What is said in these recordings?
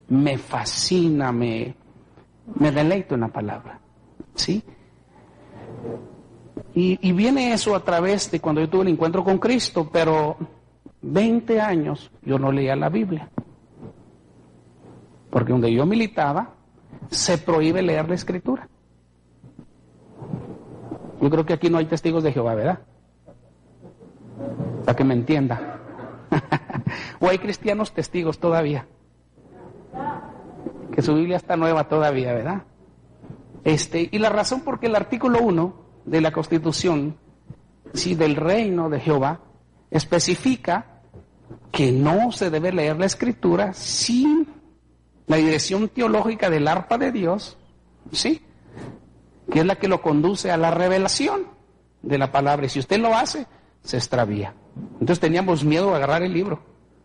me fascina, me deleito en la palabra, ¿sí? Y viene eso a través de cuando yo tuve el encuentro con Cristo, pero 20 años yo no leía la Biblia. Porque donde yo militaba, se prohíbe leer la Escritura. Yo creo que aquí no hay testigos de Jehová, ¿verdad? Para que me entienda. O hay cristianos testigos todavía. Que su Biblia está nueva todavía, ¿verdad? Y la razón por qué el artículo 1 de la Constitución, sí, del reino de Jehová, especifica que no se debe leer la Escritura sin la dirección teológica del arpa de Dios, ¿sí? Que es la que lo conduce a la revelación de la palabra. Y si usted lo hace, se extravía. Entonces teníamos miedo de agarrar el libro.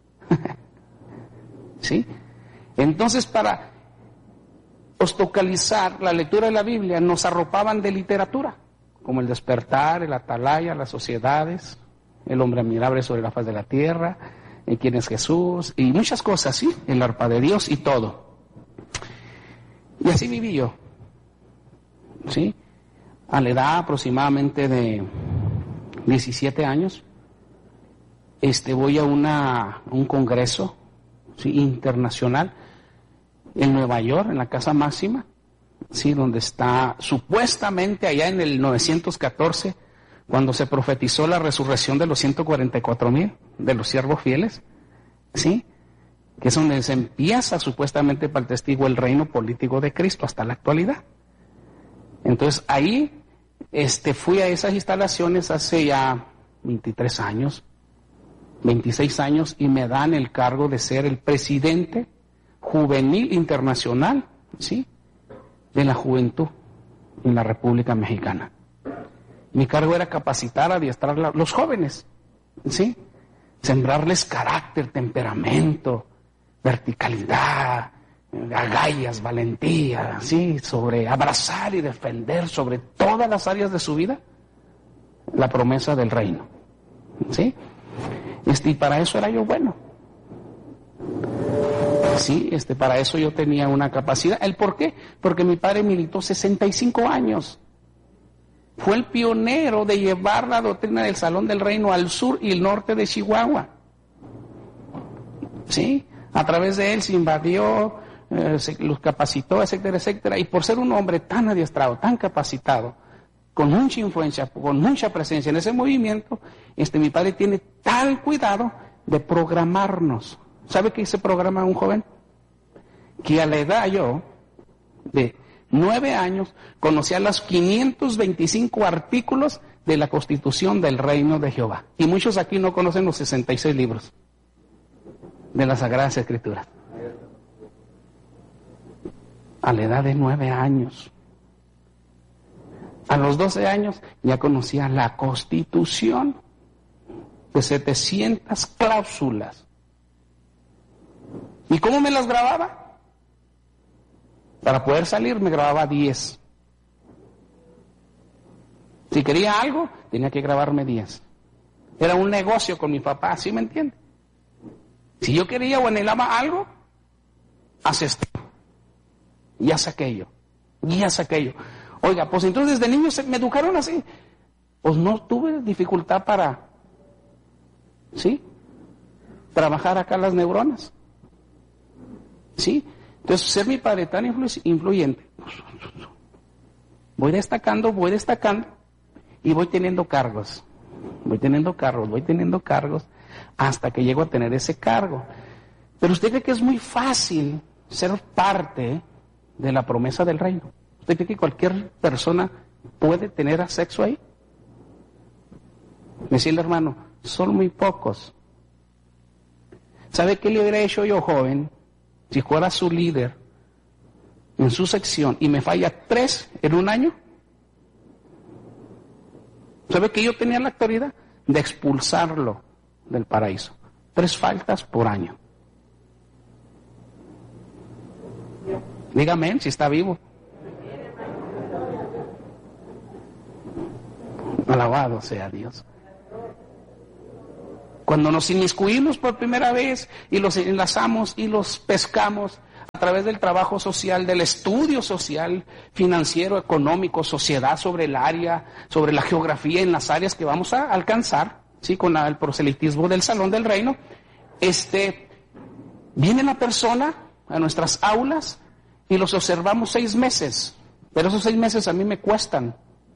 ¿Sí? Entonces, para obstaculizar la lectura de la Biblia, nos arropaban de literatura, como El Despertar, El Atalaya, Las Sociedades, El Hombre Admirable sobre la faz de la tierra, ¿Quién es Jesús? Y muchas cosas, ¿sí? El arpa de Dios y todo. Y así viví yo, ¿sí? A la edad aproximadamente de 17 años, voy a un congreso, ¿sí? Internacional en Nueva York, en la Casa Máxima, ¿sí? Donde está supuestamente allá en el 914, cuando se profetizó la resurrección de los 144,000 de los siervos fieles, ¿sí? Que es donde se empieza supuestamente para el testigo el reino político de Cristo hasta la actualidad. Entonces ahí fui a esas instalaciones hace ya 23 años, 26 años, y me dan el cargo de ser el presidente juvenil internacional, ¿sí? De la juventud en la República Mexicana. Mi cargo era capacitar, adiestrar a los jóvenes, ¿sí? Sembrarles carácter, temperamento, verticalidad, agallas, valentía, ¿sí? Sobre abrazar y defender sobre todas las áreas de su vida la promesa del reino, ¿sí? Y para eso era yo bueno, ¿sí? Para eso yo tenía una capacidad. ¿El por qué? Porque mi padre militó 65 años. Fue el pionero de llevar la doctrina del Salón del Reino al sur y el norte de Chihuahua. ¿Sí? A través de él se invadió, los capacitó, etcétera, etcétera. Y por ser un hombre tan adiestrado, tan capacitado, con mucha influencia, con mucha presencia en ese movimiento, mi padre tiene tal cuidado de programarnos. ¿Sabe qué se programa un joven? Que a la edad yo, de 9 años, conocía los 525 artículos de la Constitución del Reino de Jehová. Y muchos aquí no conocen los 66 libros de las Sagradas Escrituras. A la edad de 9 años. A los 12 años ya conocía la Constitución de 700 cláusulas. ¿Y cómo me las grababa? Para poder salir me grababa 10. Si quería algo, tenía que grabarme 10. Era un negocio con mi papá, ¿sí me entiende? Si yo quería o anhelaba algo, haz esto, y haz aquello, y haz aquello. Oiga, pues entonces desde niño me educaron así. Pues no tuve dificultad para, ¿sí? Trabajar acá las neuronas. ¿Sí? Entonces, ser mi padre tan influyente, voy destacando, y voy teniendo cargos, hasta que llego a tener ese cargo. Pero usted cree que es muy fácil ser parte de la promesa del reino. ¿Usted cree que cualquier persona puede tener acceso ahí? Decirle, hermano, son muy pocos. ¿Sabe qué le hubiera hecho yo, joven, si fuera su líder en su sección y me falla 3 en un año? ¿Sabe que yo tenía la autoridad de expulsarlo del paraíso? 3 faltas por año. Dígame si está vivo. Alabado sea Dios. Cuando nos inmiscuimos por primera vez y los enlazamos y los pescamos, través del trabajo social, del estudio social, financiero, económico, sociedad, sobre el área, sobre la geografía en las áreas que vamos a alcanzar, ¿sí? Con el proselitismo del Salón del Reino, viene la persona a nuestras aulas y los observamos 6 meses, pero esos 6 meses a mí me cuestan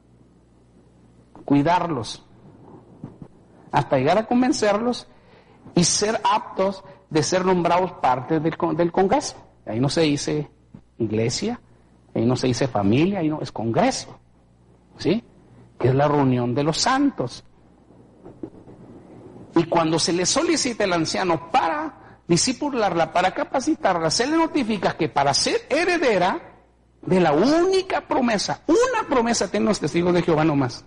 cuidarlos, hasta llegar a convencerlos y ser aptos de ser nombrados parte del Congreso. Ahí no se dice iglesia, ahí no se dice familia, ahí no, es Congreso, ¿sí? Que es la reunión de los santos. Y cuando se le solicita al anciano para discipularla, para capacitarla, se le notifica que para ser heredera de la única promesa, una promesa tienen los testigos de Jehová nomás.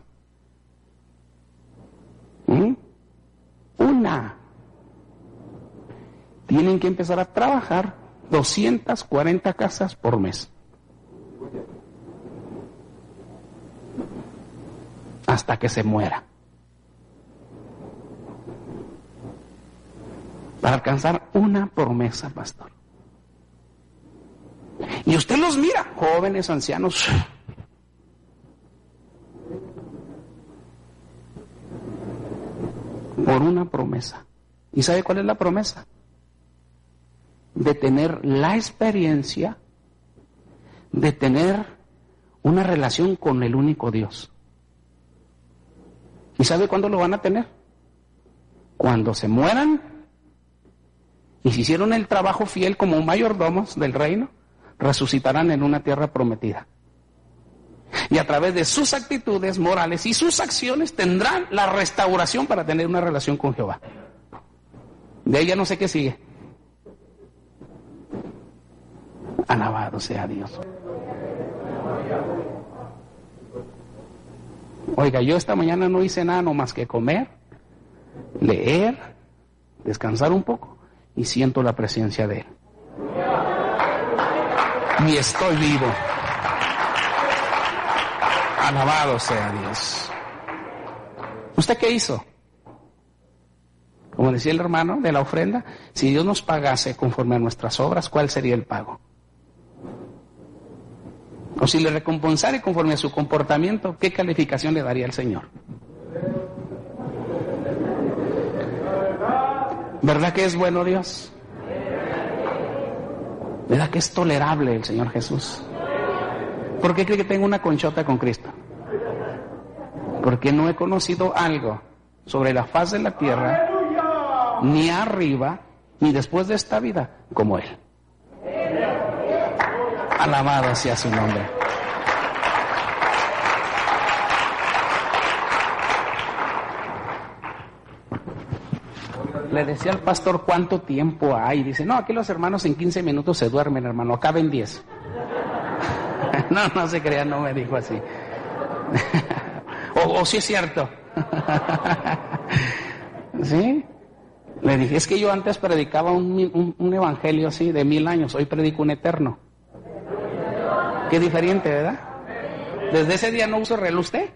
Una. Tienen que empezar a trabajar 240 casas por mes. Hasta que se muera. Para alcanzar una promesa, pastor. Y usted los mira, jóvenes, ancianos. Por una promesa. ¿Y sabe cuál es la promesa? De tener la experiencia, de tener una relación con el único Dios. ¿Y sabe cuándo lo van a tener? Cuando se mueran y si hicieron el trabajo fiel como mayordomos del reino, resucitarán en una tierra prometida. Y a través de sus actitudes morales y sus acciones tendrán la restauración para tener una relación con Jehová. De ella no sé qué sigue. Alabado sea Dios. Oiga, yo esta mañana no hice nada, no más que comer, leer, descansar un poco y siento la presencia de Él. Y estoy vivo. Alabado sea Dios. ¿Usted qué hizo? Como decía el hermano de la ofrenda, si Dios nos pagase conforme a nuestras obras, ¿cuál sería el pago? O si le recompensare conforme a su comportamiento, ¿qué calificación le daría el Señor? ¿Verdad que es bueno Dios? ¿Verdad que es tolerable el Señor Jesús? ¿Por qué cree que tengo una conchota con Cristo? Porque no he conocido algo sobre la faz de la tierra, ni arriba, ni después de esta vida, como Él. Alabado sea su nombre. Le decía al pastor cuánto tiempo hay. Dice, no, aquí los hermanos en 15 minutos se duermen, hermano, acá ven 10. No se crean, no me dijo así. o sí es cierto. ¿Sí? Le dije, es que yo antes predicaba un evangelio así de 1000 años, hoy predico un eterno. Qué diferente, ¿verdad? Desde ese día no uso reloj usted.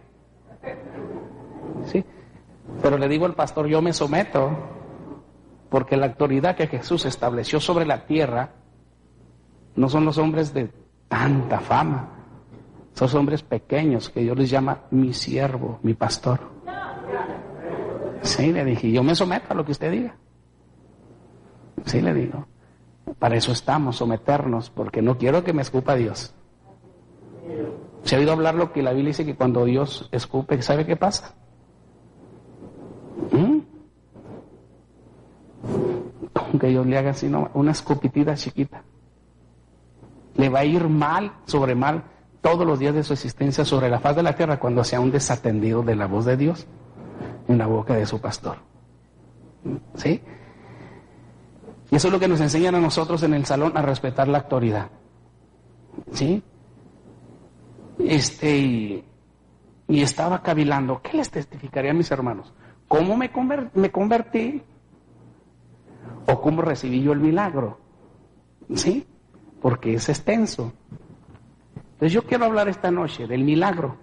Sí. Pero le digo al pastor, yo me someto, porque la autoridad que Jesús estableció sobre la tierra no son los hombres de tanta fama, son hombres pequeños que Dios les llama mi siervo, mi pastor. Sí, le dije, yo me someto a lo que usted diga. Sí, le digo, para eso estamos, someternos, porque no quiero que me escupa Dios. ¿Se ha oído hablar lo que la Biblia dice que cuando Dios escupe, ¿sabe qué pasa? Aunque Dios le haga así, no, una escupitida chiquita. Le va a ir mal sobre mal todos los días de su existencia sobre la faz de la tierra cuando sea un desatendido de la voz de Dios en la boca de su pastor. ¿Sí? Y eso es lo que nos enseñan a nosotros en el salón, a respetar la autoridad. ¿Sí? Y estaba cavilando, ¿qué les testificaría a mis hermanos? ¿Cómo me convertí? ¿O cómo recibí yo el milagro? ¿Sí? Porque es extenso. Entonces yo quiero hablar esta noche del milagro.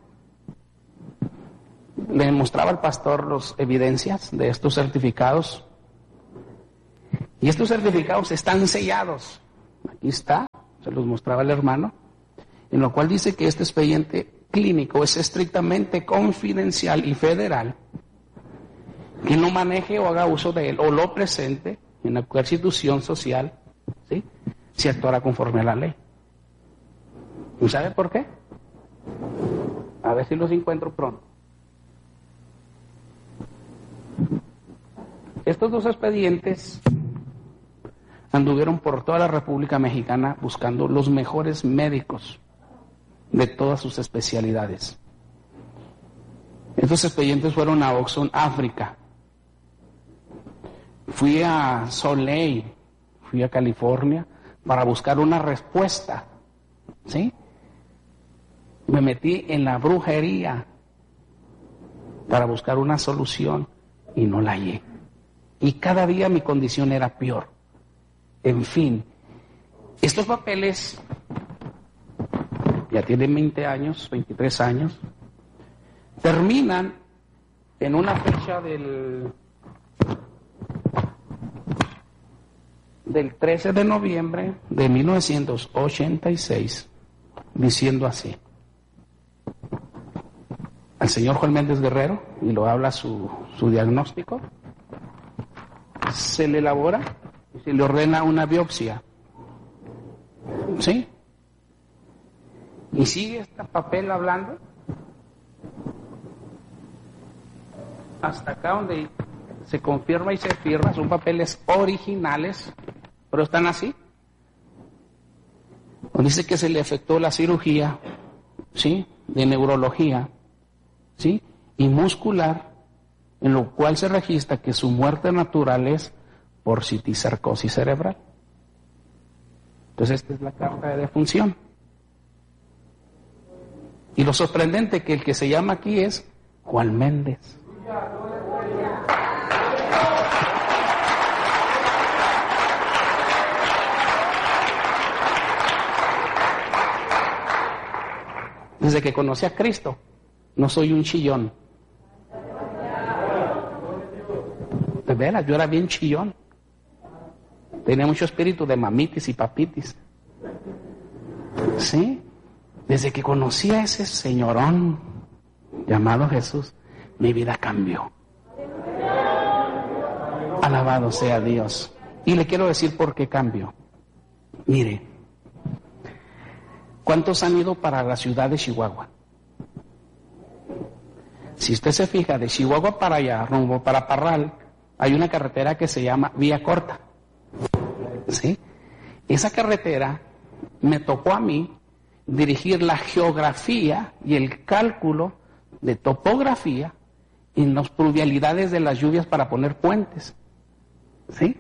Le mostraba al pastor las evidencias de estos certificados. Y estos certificados están sellados. Aquí está. se los mostraba el hermano, en lo cual dice que este expediente clínico es estrictamente confidencial y federal, que no maneje o haga uso de él o lo presente en cualquier institución social, ¿sí?, si actuará conforme a la ley. ¿Y sabe por qué? A ver si los encuentro pronto. Estos dos expedientes anduvieron por toda la República Mexicana buscando los mejores médicos de todas sus especialidades. Estos expedientes fueron a Oxon, África. Fui a Soleil, fui a California para buscar una respuesta, ¿sí? Me metí en la brujería para buscar una solución y no la hallé. Y cada día mi condición era peor. En fin, estos papeles ya tienen 20 años, 23 años, terminan en una fecha del 13 de noviembre de 1986, diciendo así: al señor Juan Méndez Guerrero, y lo habla su diagnóstico, se le elabora y se le ordena una biopsia, ¿sí? Y sigue este papel hablando hasta acá donde se confirma y se firma. Son papeles originales, pero están así. Dice que se le efectuó la cirugía, ¿sí?, de neurología, ¿sí?, y muscular, en lo cual se registra que su muerte natural es por cisticercosis cerebral. Entonces esta es la carta de defunción. Y lo sorprendente que el que se llama aquí es Juan Méndez. Desde que conocí a Cristo, no soy un chillón. De veras, yo era bien chillón. Tenía mucho espíritu de mamitis y papitis. ¿Sí? Desde que conocí a ese señorón llamado Jesús, mi vida cambió. Alabado sea Dios. Y le quiero decir por qué cambió. Mire, ¿cuántos han ido para la ciudad de Chihuahua? Si usted se fija, de Chihuahua para allá, rumbo para Parral, hay una carretera que se llama Vía Corta. ¿Sí? Esa carretera me tocó a mí dirigir la geografía y el cálculo de topografía en las pluvialidades de las lluvias para poner puentes. ¿Sí?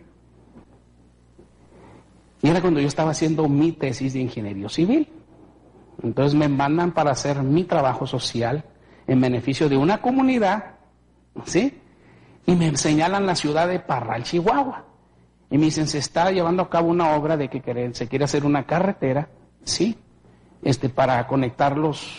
Y era cuando yo estaba haciendo mi tesis de ingeniería civil. Entonces me mandan para hacer mi trabajo social en beneficio de una comunidad, ¿sí? Y me señalan la ciudad de Parral, Chihuahua. Y me dicen, se está llevando a cabo una obra de que se quiere hacer una carretera, ¿sí?, para conectar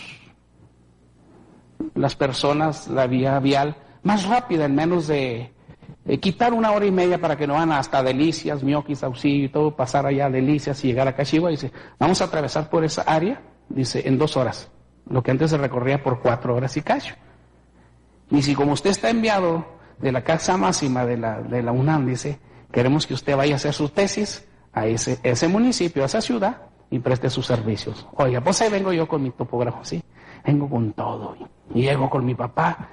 las personas, la vía vial más rápida, en menos de quitar 1 hora y media para que no van hasta Delicias, Mioquis, Auxilio y todo, pasar allá a Delicias y llegar acá a Chihuahua. Dice, vamos a atravesar por esa área, dice, en 2 horas, lo que antes se recorría por 4 horas y cacho. Y si como usted está enviado de la casa máxima de la UNAM, dice, queremos que usted vaya a hacer su tesis a ese municipio, a esa ciudad, y preste sus servicios. Oiga, pues ahí vengo yo con mi topógrafo, ¿sí? Vengo con todo. Y llego con mi papá.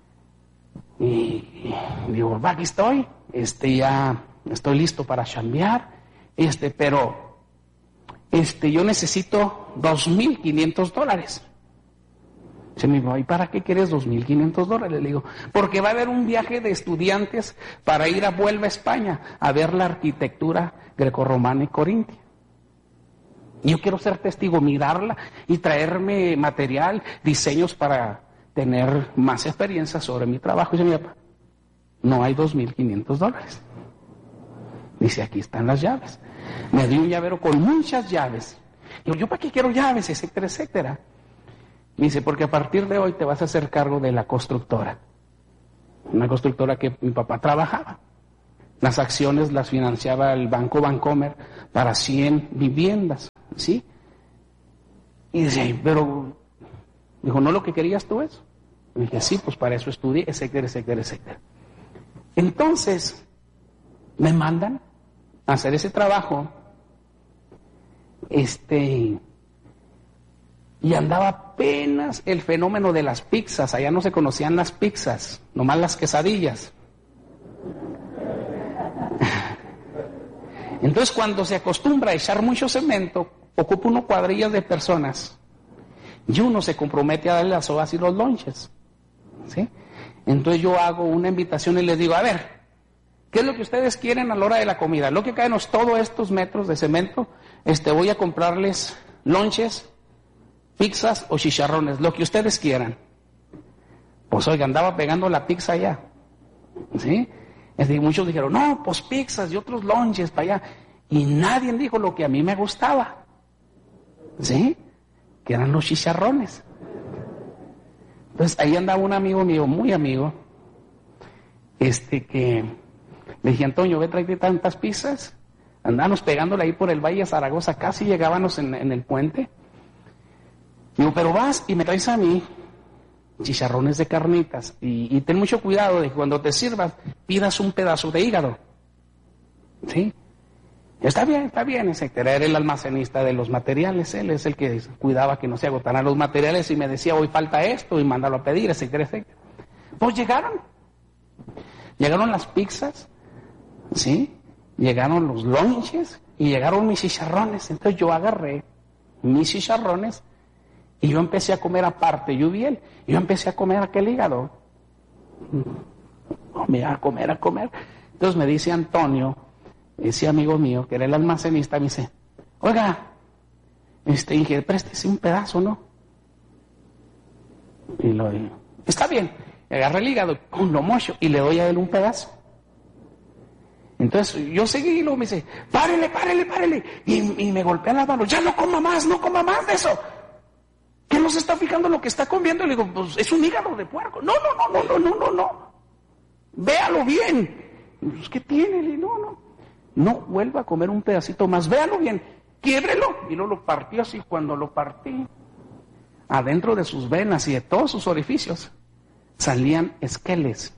Y digo, va, aquí estoy. Ya estoy listo para chambear. Pero yo necesito $2,500. Se me dijo, ¿y para qué quieres $2,500? Le digo, porque va a haber un viaje de estudiantes para ir a Vuelva a España a ver la arquitectura grecorromana y corintia. Y yo quiero ser testigo, mirarla y traerme material, diseños para tener más experiencia sobre mi trabajo. Y dice mi papá, no hay $2,500. Dice, aquí están las llaves. Me dio un llavero con muchas llaves. Digo, ¿yo para qué quiero llaves? Etcétera, etcétera. Me dice, porque a partir de hoy te vas a hacer cargo de la constructora. Una constructora que mi papá trabajaba. Las acciones las financiaba el Banco Bancomer para 100 viviendas. ¿sí? Y dice, pero, dijo, ¿no lo que querías tú eso? Y dije, sí, pues para eso estudié, etcétera, etcétera, etcétera. Entonces, me mandan a hacer ese trabajo, y andaba apenas el fenómeno de las pizzas. Allá no se conocían las pizzas, nomás las quesadillas. Entonces, cuando se acostumbra a echar mucho cemento, ocupa uno cuadrillas de personas y uno se compromete a darle las sogas y los lonches, ¿sí? Entonces yo hago una invitación y les digo, a ver, ¿qué es lo que ustedes quieren a la hora de la comida? Lo que caenos todos estos metros de cemento, voy a comprarles lonches, pizzas o chicharrones, lo que ustedes quieran. Pues oiga, andaba pegando la pizza allá, ¿sí? Muchos dijeron, no, pues pizzas y otros lonches para allá. Y nadie dijo lo que a mí me gustaba, ¿sí? Que eran los chicharrones. Entonces ahí andaba un amigo mío, muy amigo, que le dije, Antonio, ve, tráete tantas pizzas. Andábamos pegándola ahí por el Valle de Zaragoza, casi llegábamos en el puente. Digo, pero vas y me traes a mí chicharrones de carnitas. Y ten mucho cuidado de que cuando te sirvas, pidas un pedazo de hígado. ¿Sí? Está bien, etcétera. Era el almacenista de los materiales, él es el que cuidaba que no se agotaran los materiales y me decía, hoy falta esto, y mándalo a pedir, etcétera, etcétera. Pues llegaron las pizzas, ¿sí? Llegaron los lonches y llegaron mis chicharrones. Entonces yo agarré mis chicharrones y yo empecé a comer aparte, yo empecé a comer aquel hígado. A comer. Entonces me dice Antonio, ese amigo mío, que era el almacenista, me dice, oiga, dije, préstese un pedazo, ¿no? Y lo digo, está bien. Agarré el hígado, lo mocho y le doy a él un pedazo. Entonces yo seguí y luego me dice, párele. Y me golpea las manos, ya no coma más de eso. ¿Qué no se está fijando en lo que está comiendo? Le digo, pues es un hígado de puerco. No. Véalo bien. Pues, ¿qué tiene? Le digo, no vuelva a comer un pedacito más, véalo bien, quiébrelo. Y luego lo partí así. Cuando lo partí, adentro de sus venas y de todos sus orificios, salían esqueles.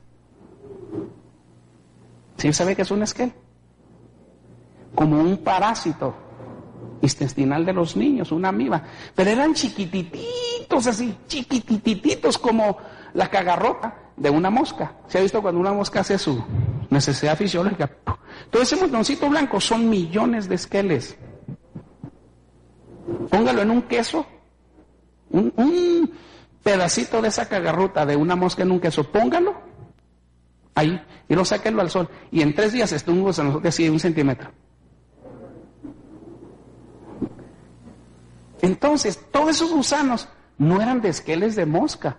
¿Sí sabe qué es un esquel? Como un parásito intestinal de los niños, una amiba, pero eran chiquitititos así, chiquitititos como la cagarrota de una mosca. ¿Se ha visto cuando una mosca hace su necesidad fisiológica? Todo ese montoncito blanco son millones de esqueles. Póngalo en un queso, un pedacito de esa cagarrota de una mosca en un queso, póngalo ahí y lo sáquenlo al sol y en 3 días un gusano de así de 1 centímetro. Entonces, todos esos gusanos no eran de esqueles de mosca,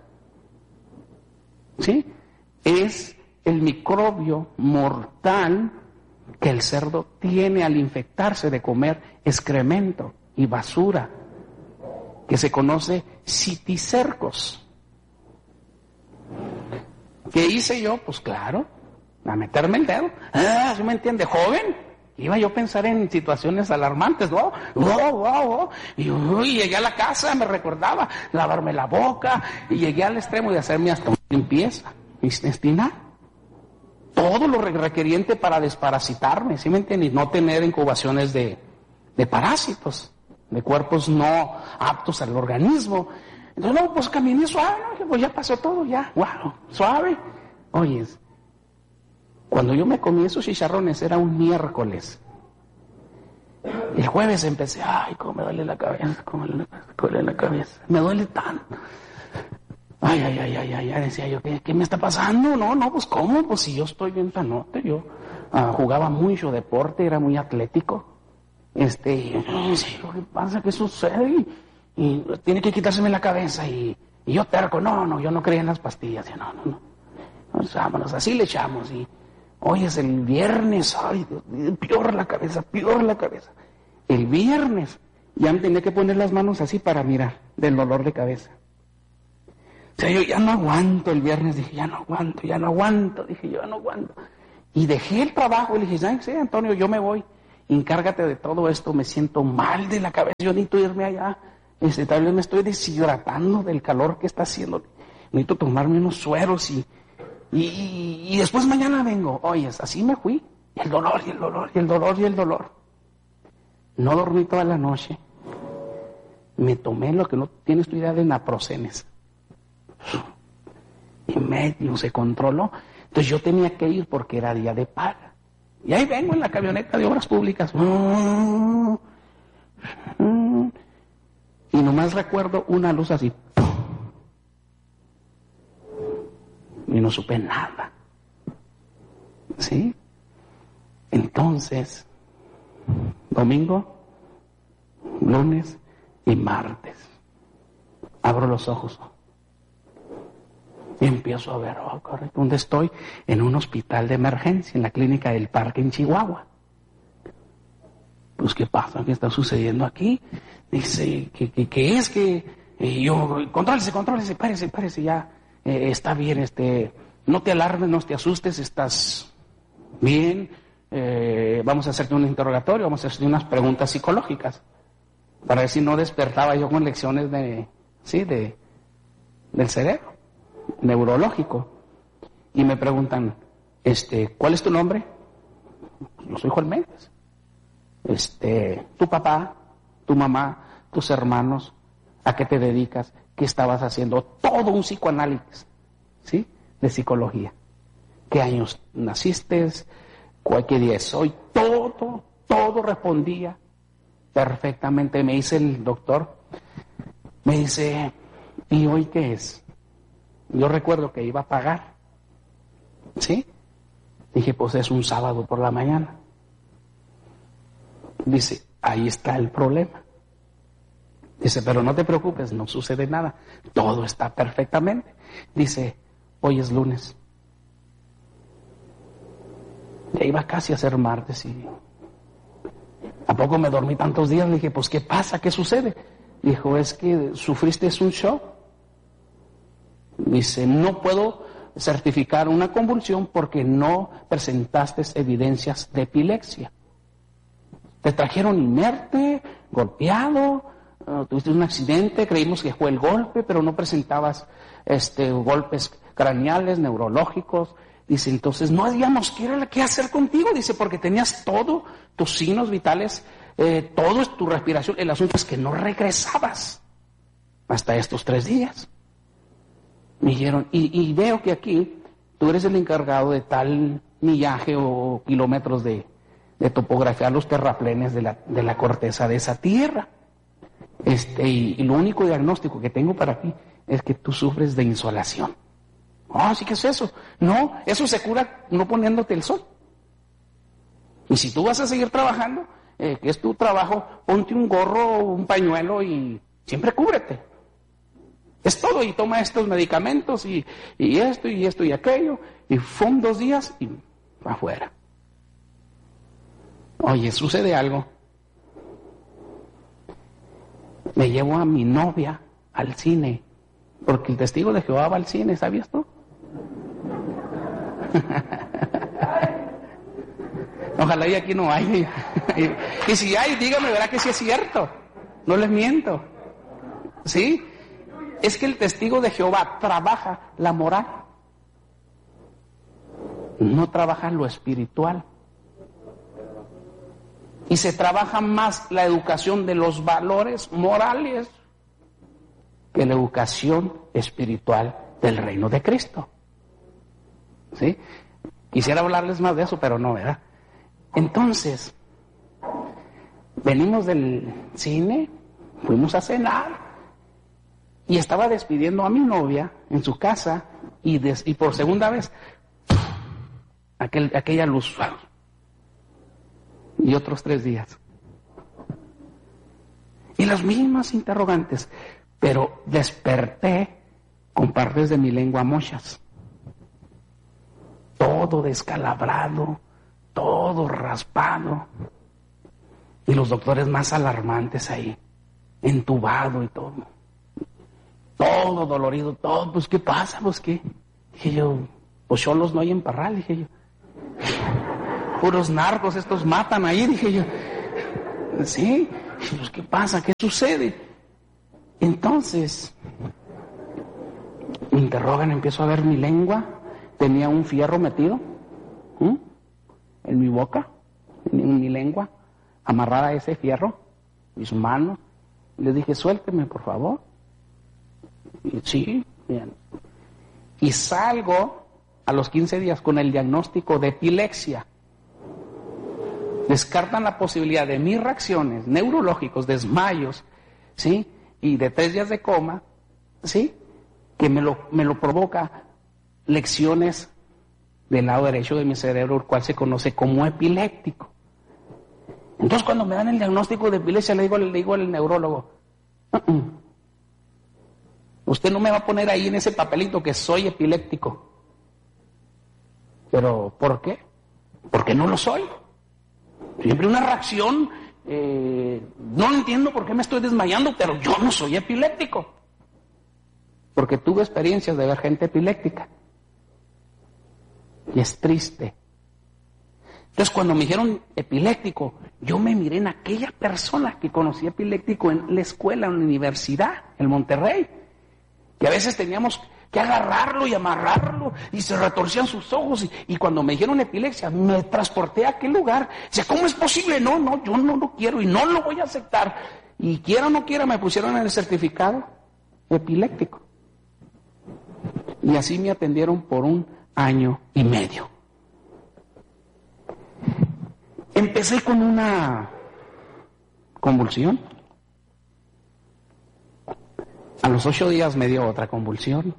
¿sí? Es el microbio mortal que el cerdo tiene al infectarse de comer excremento y basura, que se conoce citicercos. ¿Qué hice yo? Pues claro, a meterme el dedo. ¿Sí me entiende, joven? Iba yo a pensar en situaciones alarmantes, ¿no? Y llegué a la casa, me recordaba lavarme la boca, y llegué al extremo de hacerme hasta una limpieza intestinal. Todo lo requeriente para desparasitarme, ¿sí me entiendes? No tener incubaciones de parásitos, de cuerpos no aptos al organismo. Entonces, pues caminé suave, ¿no? Pues ya pasó todo, ya, suave. Oye, cuando yo me comí esos chicharrones era un miércoles. El jueves empecé, cómo me duele la cabeza, me duele tanto. Decía yo, ¿qué me está pasando? No, pues ¿cómo? Pues si yo estoy bien sanote, yo jugaba mucho deporte, era muy atlético. ¿Qué pasa? ¿Qué sucede? Y tiene que quitárseme la cabeza y yo terco, yo no creía en las pastillas, no. Vámonos, así le echamos y hoy es el viernes, peor la cabeza. El viernes ya me tenía que poner las manos así para mirar del dolor de cabeza. O sea, yo ya no aguanto el viernes, dije, ya no aguanto. Y dejé el trabajo y le dije, sí, Antonio, yo me voy. encárgate de todo esto, me siento mal de la cabeza, yo necesito irme allá, tal vez me estoy deshidratando del calor que está haciendo, necesito tomarme unos sueros y después mañana vengo. Oye, así me fui, y el dolor, y el dolor, y el dolor, y el dolor. No dormí toda la noche, me tomé lo que no tienes tu idea de naproxenes, y medio se controló. Entonces yo tenía que ir porque era día de paga. Y ahí vengo en la camioneta de Obras Públicas. Y nomás recuerdo una luz así. Y no supe nada. ¿Sí? Entonces, domingo, lunes y martes, abro los ojos. Y empiezo a ver, correcto, ¿dónde estoy? En un hospital de emergencia, en la clínica del Parque en Chihuahua. Pues, ¿qué pasa? ¿Qué está sucediendo aquí? Dice, ¿qué es que? Y yo, contrólese, párese, ya, está bien, no te alarmes, no te asustes, estás bien, vamos a hacerte un interrogatorio, vamos a hacerte unas preguntas psicológicas, para ver si no despertaba yo con lecciones del cerebro, neurológico. Y me preguntan, ¿cuál es tu nombre? Yo soy Juan Méndez. Tu papá, tu mamá, tus hermanos, ¿a qué te dedicas? ¿Qué estabas haciendo? Todo un psicoanálisis, ¿sí? De psicología. ¿Qué años naciste? ¿Qué día es hoy? Todo respondía perfectamente. Me dice el doctor, me dice, ¿y hoy qué es? Yo recuerdo que iba a pagar, ¿sí? Dije, pues es un sábado por la mañana. Dice, ahí está el problema. Dice, pero no te preocupes, no sucede nada, todo está perfectamente. Dice, hoy es lunes. Ya iba casi a ser martes y ¿a poco me dormí tantos días? Le dije, pues ¿qué pasa? ¿Qué sucede? Dijo, es que sufriste un shock. Dice, no puedo certificar una convulsión porque no presentaste evidencias de epilepsia. Te trajeron inerte, golpeado, tuviste un accidente, creímos que fue el golpe, pero no presentabas golpes craneales, neurológicos. Dice, entonces no sabíamos qué hacer contigo. Dice, porque tenías todo, tus signos vitales, todo es tu respiración. El asunto es que no regresabas hasta estos 3 días. Me dijeron, y veo que aquí tú eres el encargado de tal millaje o kilómetros de topografiar los terraplenes de la corteza de esa tierra. Y lo único diagnóstico que tengo para ti es que tú sufres de insolación. ¿Sí que es eso? No, eso se cura no poniéndote el sol. Y si tú vas a seguir trabajando, que es tu trabajo, ponte un gorro, un pañuelo y siempre cúbrete. Es todo, y toma estos medicamentos y esto y aquello, y 2 días y afuera. Oye, sucede algo. Me llevo a mi novia al cine, porque el testigo de Jehová va al cine, ¿sabías tú? Ojalá y aquí no hay. Y si hay, dígame, verá que sí es cierto. No les miento. ¿Sí? Es que el testigo de Jehová trabaja la moral, no trabaja lo espiritual. Y se trabaja más la educación de los valores morales que la educación espiritual del reino de Cristo. ¿Sí? Quisiera hablarles más de eso, pero no, ¿verdad? Entonces, venimos del cine, fuimos a cenar, y estaba despidiendo a mi novia en su casa, y por segunda vez, aquella luz. Y otros 3 días. Y las mismas interrogantes, pero desperté con partes de mi lengua mochas. Todo descalabrado, todo raspado. Y los doctores más alarmantes ahí, entubado y todo. Todo dolorido, todo, pues ¿qué pasa? Pues ¿qué? Dije yo, pues cholos no hay en Parral, dije yo. puros narcos, estos matan ahí, dije yo. Sí, pues, ¿qué pasa? ¿Qué sucede? Entonces, me interrogan, empiezo a ver mi lengua, tenía un fierro metido en mi boca, en mi lengua, amarrada a ese fierro, mis manos. Les dije, suélteme, por favor. Y sí, bien. Y salgo a los 15 días con el diagnóstico de epilepsia. Descartan la posibilidad de mis reacciones neurológicos, desmayos, ¿sí? Y de 3 días de coma, ¿sí? Que me lo provoca lecciones del lado derecho de mi cerebro, el cual se conoce como epiléptico. Entonces, cuando me dan el diagnóstico de epilepsia, le digo al neurólogo, usted no me va a poner ahí en ese papelito que soy epiléptico. ¿Pero por qué? Porque no lo soy. Siempre una reacción, no entiendo por qué me estoy desmayando, pero yo no soy epiléptico. Porque tuve experiencias de ver gente epiléptica. Y es triste. Entonces, cuando me dijeron epiléptico, yo me miré en aquella persona que conocí epiléptico en la escuela, en la universidad, en Monterrey, que a veces teníamos que agarrarlo y amarrarlo, y se retorcían sus ojos, y cuando me dijeron epilepsia, me transporté a aquel lugar. O sea, ¿cómo es posible? No, yo no lo quiero y no lo voy a aceptar. Y quiera o no quiera, me pusieron en el certificado epiléptico. Y así me atendieron por 1 año y medio. Empecé con una convulsión. A los 8 días me dio otra convulsión.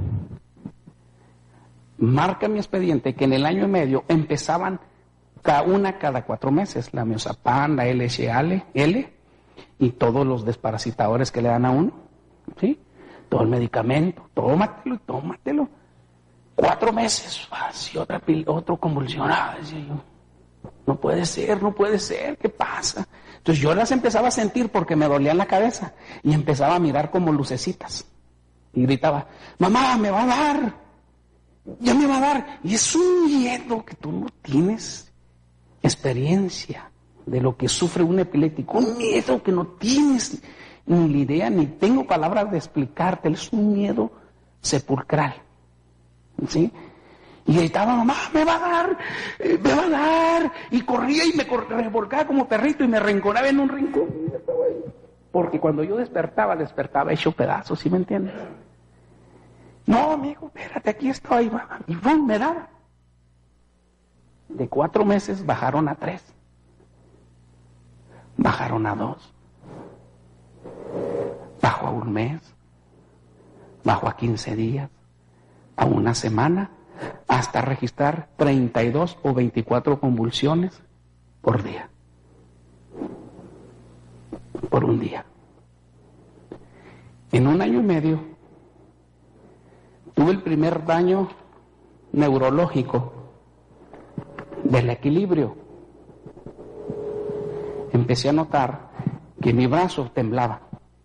Marca mi expediente que en el año y medio empezaban cada 4 meses, la miozapán, la LHL, y todos los desparasitadores que le dan a uno, ¿sí? Todo el medicamento, tómatelo. 4 meses, así otra convulsión, decía yo. No puede ser, ¿qué pasa? Entonces yo las empezaba a sentir porque me dolía la cabeza y empezaba a mirar como lucecitas. Y gritaba, mamá, me va a dar, ya me va a dar. Y es un miedo que tú no tienes experiencia de lo que sufre un epiléptico. Un miedo que no tienes ni la idea, ni tengo palabras de explicarte. Es un miedo sepulcral. ¿Sí? Y gritaba, mamá, me va a dar. Y corría y me revolcaba como perrito y me arrinconaba en un rincón. Porque cuando yo despertaba hecho pedazos, ¿sí me entiendes? No, amigo, espérate, aquí estoy, mamá. Y ¡bum! Me daba. De 4 meses bajaron a 3. Bajaron a 2. Bajó a 1 mes. Bajó a 15 días. A 1 semana. Hasta registrar 32 o 24 convulsiones por día. Por un día. En 1 año y medio tuve el primer daño neurológico del equilibrio. Empecé a notar que mi brazo temblaba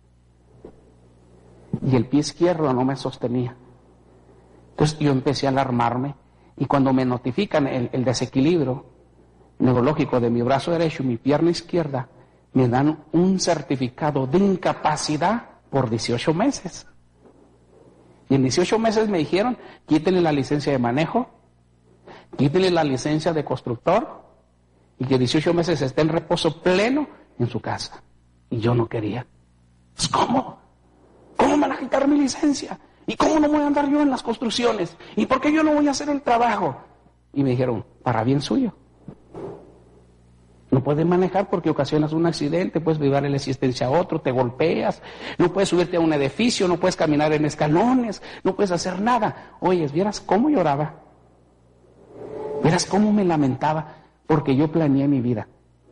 y el pie izquierdo no me sostenía. Entonces yo empecé a alarmarme y cuando me notifican el desequilibrio neurológico de mi brazo derecho y mi pierna izquierda, me dan un certificado de incapacidad por 18 meses. Y en 18 meses me dijeron, quítenle la licencia de manejo, quítenle la licencia de constructor y que 18 meses esté en reposo pleno en su casa. Y yo no quería. Pues, ¿cómo? ¿Cómo me van a quitar mi licencia? ¿Y cómo no voy a andar yo en las construcciones? ¿Y por qué yo no voy a hacer el trabajo? Y me dijeron, para bien suyo. No puedes manejar porque ocasionas un accidente, puedes privar la existencia a otro, te golpeas, no puedes subirte a un edificio, no puedes caminar en escalones, no puedes hacer nada. Oye, ¿vieras cómo lloraba? ¿Vieras cómo me lamentaba? Porque yo planeé mi vida.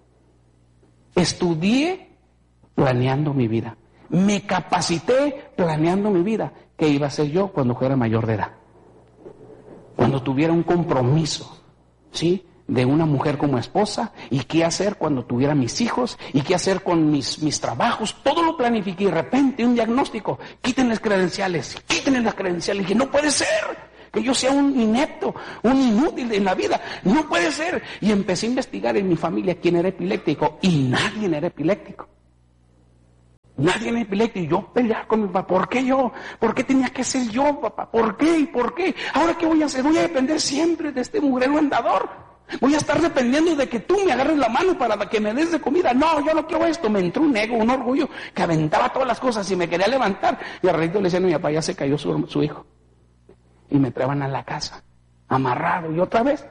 Estudié planeando mi vida. Me capacité planeando mi vida. ¿Qué iba a hacer yo cuando fuera mayor de edad? Cuando tuviera un compromiso, ¿sí?, de una mujer como esposa, y qué hacer cuando tuviera mis hijos, y qué hacer con mis trabajos. Todo lo planifiqué y de repente un diagnóstico, quítenle las credenciales. Y dije, no puede ser, que yo sea un inepto, un inútil en la vida. No puede ser. Y empecé a investigar en mi familia quién era epiléptico y nadie era epiléptico. Nadie era epiléptico. Y yo pelear con mi papá. ¿Por qué yo? ¿Por qué tenía que ser yo, papá? ¿Por qué? ¿Y por qué? ¿Ahora qué voy a hacer? Voy a depender siempre de este mugrero andador. Voy a estar dependiendo de que tú me agarres la mano para que me des de comida. No, yo no quiero esto. Me entró un ego, un orgullo que aventaba todas las cosas y me quería levantar. Y al ratito le decían a mi papá, ya se cayó su hijo. Y me traían a la casa, amarrado y otra vez.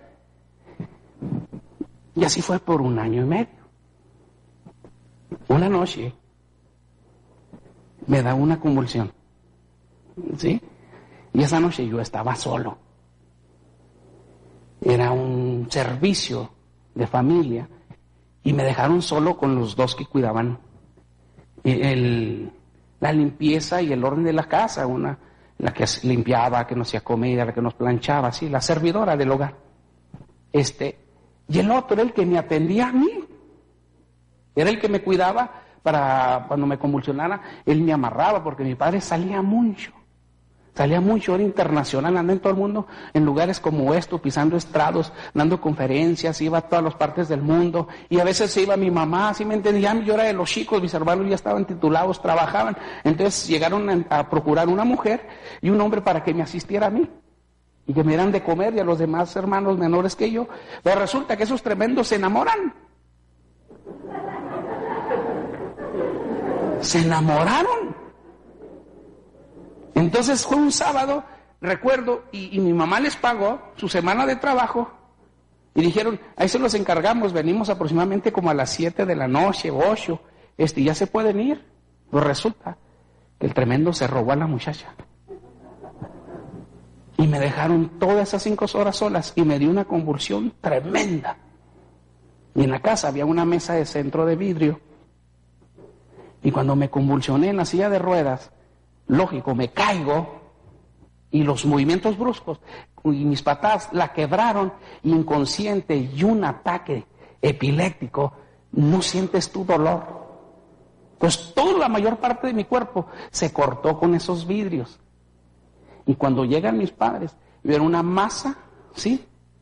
Y así fue por 1 año y medio. Una noche me da una convulsión. ¿Sí? Y esa noche yo estaba solo. Era un servicio de familia y me dejaron solo con los 2 que cuidaban la limpieza y el orden de la casa, la que limpiaba, que nos hacía comida, la que nos planchaba, así, la servidora del hogar. Y el otro era el que me atendía a mí, era el que me cuidaba para cuando me convulsionara, él me amarraba porque mi padre salía mucho, era internacional, andaba en todo el mundo, en lugares como esto, pisando estrados, dando conferencias, iba a todas las partes del mundo, y a veces se iba mi mamá, ¿sí me entendían? Yo era de los chicos, mis hermanos ya estaban titulados, trabajaban, entonces llegaron a procurar una mujer y un hombre para que me asistiera a mí, y que me dieran de comer y a los demás hermanos menores que yo, pero resulta que esos tremendos se enamoran. Se enamoraron. Entonces fue un sábado, recuerdo, y mi mamá les pagó su semana de trabajo y dijeron, ahí se los encargamos, venimos aproximadamente como a las 7 de la noche, 8, ya se pueden ir. Pues resulta que el tremendo se robó a la muchacha. Y me dejaron todas esas 5 horas solas y me dio una convulsión tremenda. Y en la casa había una mesa de centro de vidrio. Y cuando me convulsioné en la silla de ruedas, lógico, me caigo y los movimientos bruscos y mis patadas la quebraron, inconsciente y un ataque epiléptico, no sientes tu dolor. Pues toda la mayor parte de mi cuerpo se cortó con esos vidrios. Y cuando llegan mis padres, vieron una masa, ¿sí?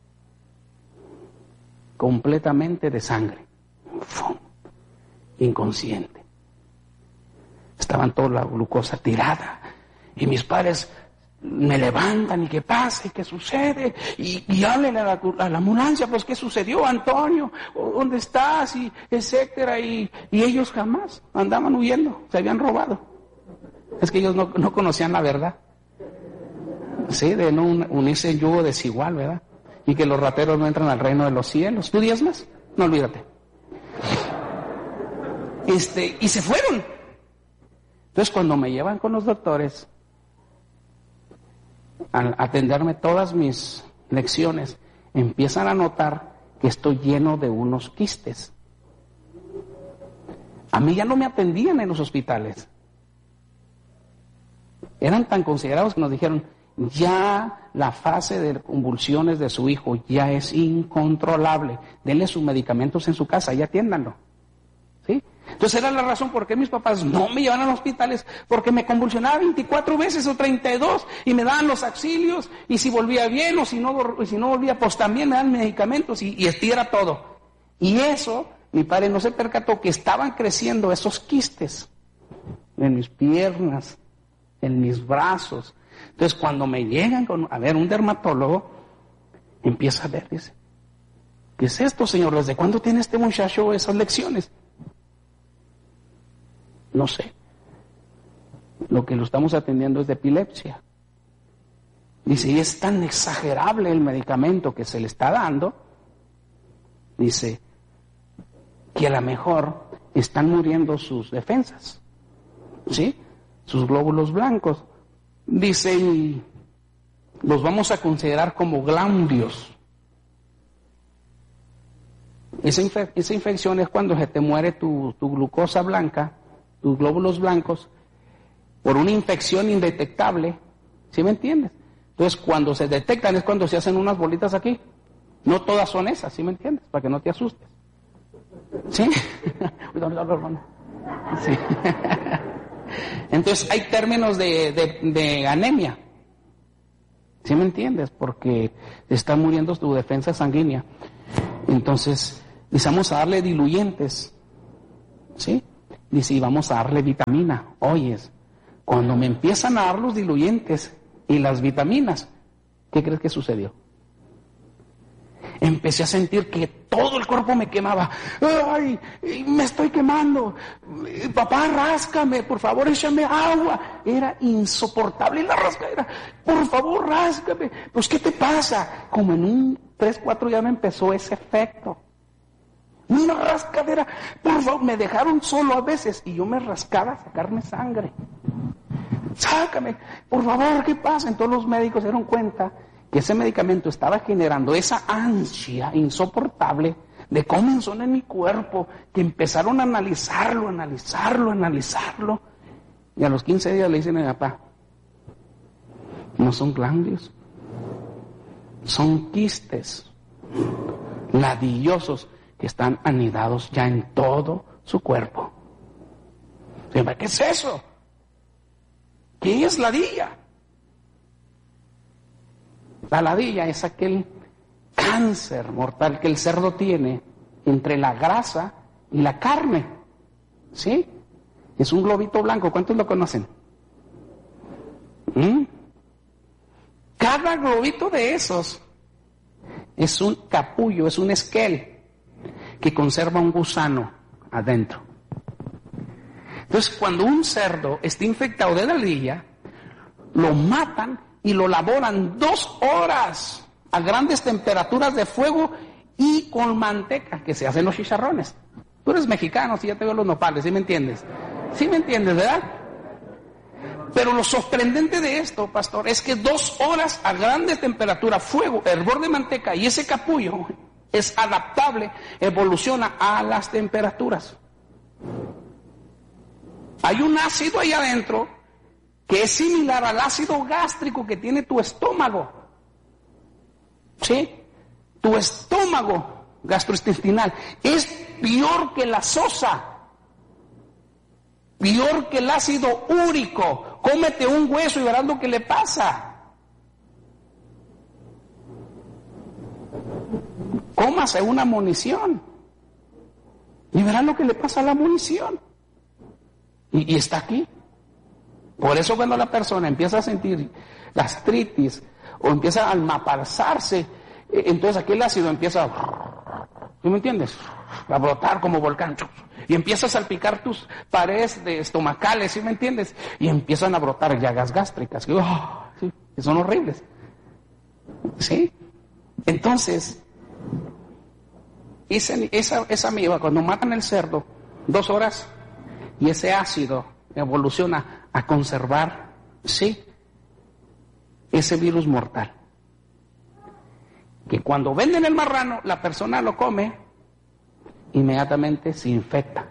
Completamente de sangre. ¡Fum! Inconsciente. Estaban toda la glucosa tirada. Y mis padres me levantan, ¿y qué pasa? ¿Y qué sucede? Y háblenle a la ambulancia, pues, ¿qué sucedió, Antonio? ¿Dónde estás? Y etcétera. Y ellos jamás andaban huyendo, se habían robado. Es que ellos no conocían la verdad. Sí, de no unirse en yugo desigual, ¿verdad? Y que los rateros no entran al reino de los cielos. ¿Tú diezmas? No, olvídate. Y se fueron. Entonces, cuando me llevan con los doctores, al atenderme todas mis lecciones, empiezan a notar que estoy lleno de unos quistes. A mí ya no me atendían en los hospitales. Eran tan considerados que nos dijeron, ya la fase de convulsiones de su hijo ya es incontrolable. Denle sus medicamentos en su casa y atiéndanlo. ¿Sí? Entonces era la razón por qué mis papás no me llevaban a los hospitales, porque me convulsionaba 24 veces o 32 y me daban los auxilios, y si volvía bien o si no volvía, pues también me daban medicamentos y era todo. Y eso, mi padre no se percató que estaban creciendo esos quistes en mis piernas, en mis brazos. Entonces cuando me llegan a ver un dermatólogo, empieza a ver, dice, ¿qué es esto, señor? ¿Desde cuándo tiene este muchacho esas lecciones? No sé. Lo que lo estamos atendiendo es de epilepsia. Dice, y es tan exagerable el medicamento que se le está dando, dice, que a lo mejor están muriendo sus defensas, ¿sí? Sus glóbulos blancos. Dice, y los vamos a considerar como glandios. Esa infección es cuando se te muere tu glucosa blanca, tus glóbulos blancos, por una infección indetectable. ¿Sí me entiendes? Entonces, cuando se detectan es cuando se hacen unas bolitas aquí. No todas son esas, ¿sí me entiendes? Para que no te asustes. ¿Sí? Sí. Entonces, hay términos de anemia. ¿Sí me entiendes? Porque está muriendo tu defensa sanguínea. Entonces, dice, vamos a darle diluyentes. ¿Sí? Dice, y vamos a darle vitamina. Oyes, cuando me empiezan a dar los diluyentes y las vitaminas, ¿qué crees que sucedió? Empecé a sentir que todo el cuerpo me quemaba. ¡Ay! Me estoy quemando. Papá, ráscame, por favor, échame agua. Era insoportable la rascadera. Por favor, ráscame. Pues, ¿qué te pasa? Como en un 3, 4 ya me empezó ese efecto. Una rascadera. Por favor, me dejaron solo a veces y yo me rascaba a sacarme sangre. Sácame, por favor, ¿qué pasa? Entonces los médicos se dieron cuenta que ese medicamento estaba generando esa ansia insoportable de comenzó en mi cuerpo, que empezaron a analizarlo, y a los 15 días le dicen a mi papá, no son ganglios, son quistes ladillosos que están anidados ya en todo su cuerpo. ¿Qué es eso? ¿Qué es ladilla? La ladilla es aquel cáncer mortal que el cerdo tiene entre la grasa y la carne. ¿Sí? Es un globito blanco. ¿Cuántos lo conocen? Cada globito de esos es un capullo, es un esquel que conserva un gusano adentro. Entonces, cuando un cerdo está infectado de ladilla, lo matan y lo laboran 2 horas a grandes temperaturas de fuego y con manteca, que se hacen los chicharrones. Tú eres mexicano, si ya te veo los nopales, ¿sí me entiendes? ¿Sí me entiendes, verdad? Pero lo sorprendente de esto, pastor, es que 2 horas a grandes temperaturas, fuego, hervor de manteca y ese capullo es adaptable, evoluciona a las temperaturas. Hay un ácido ahí adentro que es similar al ácido gástrico que tiene tu estómago. ¿Sí? Tu estómago gastrointestinal es peor que la sosa, peor que el ácido úrico. Cómete un hueso y verás lo que le pasa. Cómase una munición y verás lo que le pasa a la munición. Y está aquí. Por eso cuando la persona empieza a sentir gastritis o empieza a almapalzarse, entonces aquel ácido empieza a, ¿sí me entiendes? A brotar como volcán. Y empieza a salpicar tus paredes estomacales, ¿sí me entiendes? Y empiezan a brotar llagas gástricas, ¿sí? Que son horribles. ¿Sí? Entonces, esa amiba, cuando matan el cerdo, 2 horas, y ese ácido evoluciona a conservar, ¿sí?, ese virus mortal. Que cuando venden el marrano, la persona lo come, inmediatamente se infecta.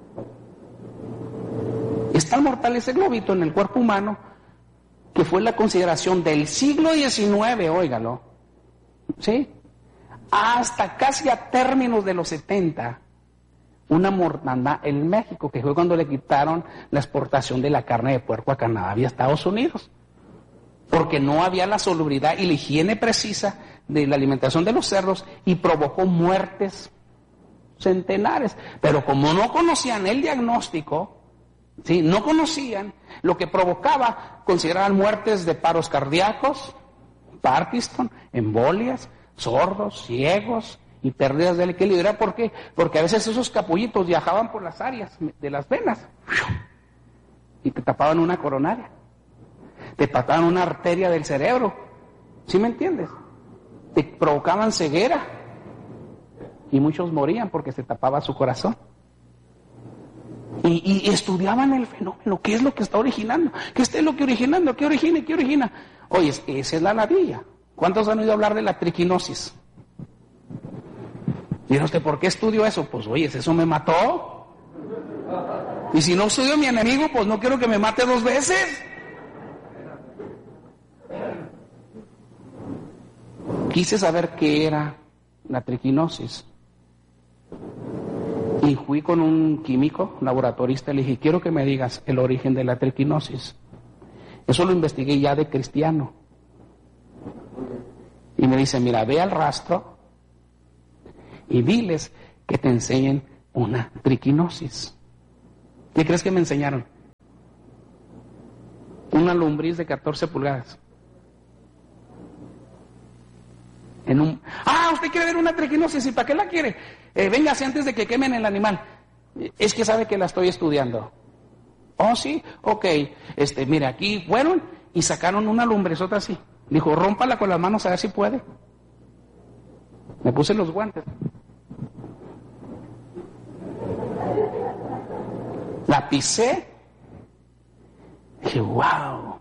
Es tan mortal ese globito en el cuerpo humano que fue la consideración del siglo XIX, óigalo, ¿sí?, hasta casi a términos de los 70, una mortandad en México, que fue cuando le quitaron la exportación de la carne de puerco a Canadá y a Estados Unidos, porque no había la salubridad y la higiene precisa de la alimentación de los cerdos y provocó muertes centenares. Pero como no conocían el diagnóstico, ¿sí?, no conocían lo que provocaba, consideraban muertes de paros cardíacos, Parkinson, embolias, sordos, ciegos y pérdidas del equilibrio. ¿Por qué? Porque a veces esos capullitos viajaban por las áreas de las venas y te tapaban una coronaria, te tapaban una arteria del cerebro, ¿sí me entiendes? Te provocaban ceguera y muchos morían porque se tapaba su corazón. Y estudiaban el fenómeno, ¿qué es lo que está originando? ¿Qué es lo que originando? ¿Qué origina? Oye, esa es la ladilla. ¿Cuántos han oído hablar de la triquinosis? Dirá usted, ¿por qué estudio eso? Pues, oye, eso me mató. Y si no estudio a mi enemigo, pues no quiero que me mate 2 veces. Quise saber qué era la triquinosis. Y fui con un químico, laboratorista, y le dije, quiero que me digas el origen de la triquinosis. Eso lo investigué ya de cristiano. Y me dice, mira, ve al rastro y diles que te enseñen una triquinosis. ¿Qué crees que me enseñaron? Una lombriz de 14 pulgadas. ¿Usted quiere ver una triquinosis? ¿Y para qué la quiere? Véngase antes de que quemen el animal. Es que sabe que la estoy estudiando. Oh, sí, ok. Mire, aquí fueron y sacaron una lumbrizota así. Dijo, rómpala con las manos a ver si puede. Me puse los guantes. La pisé. Dije, wow.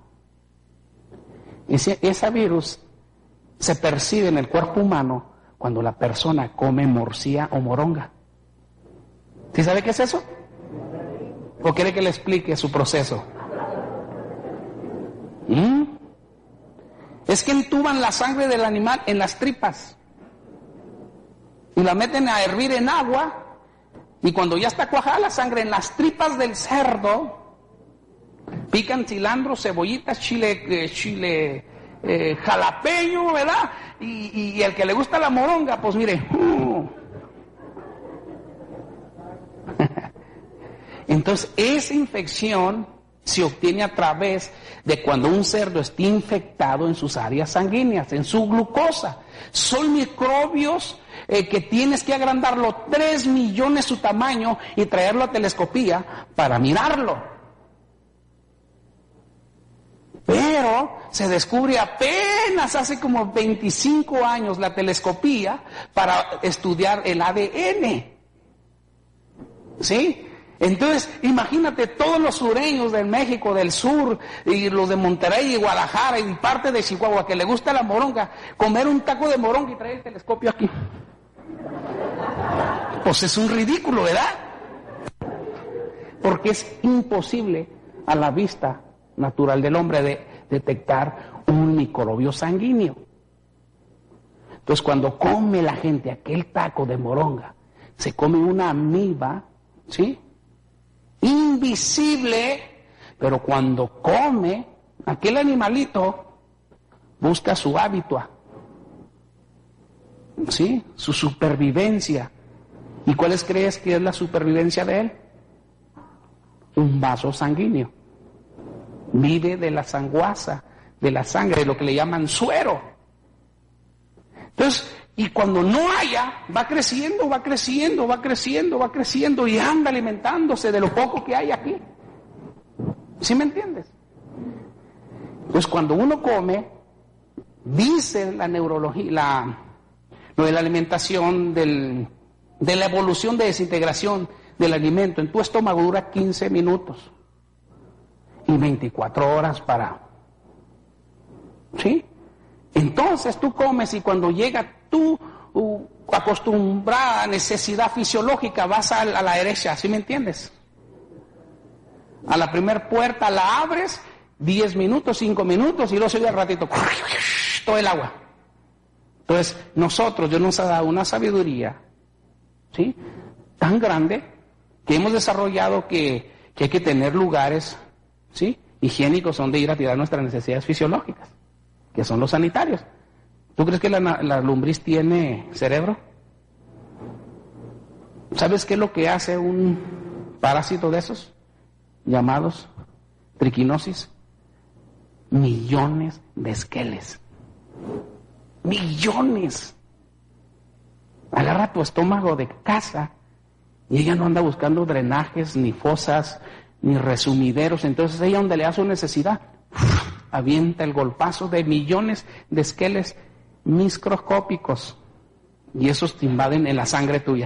Ese virus se percibe en el cuerpo humano cuando la persona come morcilla o moronga. ¿Sí sabe qué es eso? ¿O quiere que le explique su proceso? Es que entuban la sangre del animal en las tripas y la meten a hervir en agua, y cuando ya está cuajada la sangre en las tripas del cerdo, pican cilantro, cebollitas, chile jalapeño, ¿verdad? Y el que le gusta la moronga, pues mire. Entonces, esa infección se obtiene a través de cuando un cerdo está infectado en sus áreas sanguíneas, en su glucosa. Son microbios que tienes que agrandarlo 3 millones su tamaño y traerlo a telescopía para mirarlo. Pero se descubre apenas hace como 25 años la telescopía para estudiar el ADN. ¿Sí? Entonces, imagínate todos los sureños del México, del sur, y los de Monterrey y Guadalajara y parte de Chihuahua, que le gusta la moronga, comer un taco de moronga y traer el telescopio aquí. Pues es un ridículo, ¿verdad? Porque es imposible a la vista natural del hombre de detectar un microbio sanguíneo. Entonces, cuando come la gente aquel taco de moronga, se come una amiba, ¿sí?, invisible, pero cuando come, aquel animalito busca su hábitat, ¿sí?, su supervivencia. ¿Y cuáles crees que es la supervivencia de él? Un vaso sanguíneo. Vive de la sanguaza, de la sangre, lo que le llaman suero. Entonces, y cuando no haya, va creciendo, va creciendo, va creciendo, va creciendo y anda alimentándose de lo poco que hay aquí. ¿Sí me entiendes? Pues cuando uno come, dice la neurología, lo de la alimentación, de la evolución de desintegración del alimento en tu estómago dura 15 minutos y 24 horas para... ¿Sí? Entonces tú comes y cuando llega tu acostumbrada necesidad fisiológica vas a la derecha, ¿sí me entiendes? A la primer puerta la abres, 10 minutos, 5 minutos y luego se oye al ratito todo el agua. Entonces Dios nos ha dado una sabiduría, ¿sí?, tan grande que hemos desarrollado que hay que tener lugares, ¿sí?, higiénicos donde ir a tirar nuestras necesidades fisiológicas, que son los sanitarios. ¿Tú crees que la lombriz tiene cerebro? ¿Sabes qué es lo que hace un parásito de esos llamados triquinosis? Millones de esqueles. Millones. Agarra tu estómago de casa y ella no anda buscando drenajes, ni fosas, ni resumideros. Entonces ella, donde le da su necesidad, avienta el golpazo de millones de esqueles microscópicos y esos te invaden en la sangre tuya.